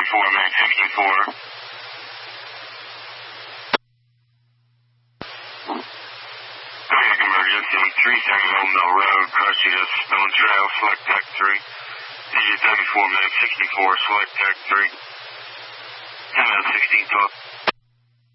man 64. Cardiac emergency, 330 Old Mill Road, Carcias, Stone Trail, select tech 3. Digit 34 man 64, select tech 3. 10 out 16 talk.